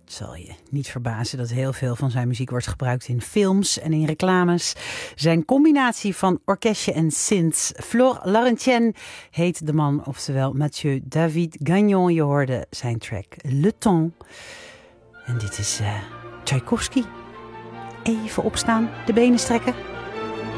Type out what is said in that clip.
Het zal je niet verbazen dat heel veel van zijn muziek wordt gebruikt in films en in reclames. Zijn combinatie van orkestje en synths. Flore Laurentienne heet de man, oftewel Mathieu David Gagnon. Je hoorde zijn track Le Temps. En dit is Tchaikovsky. Even opstaan, de benen strekken.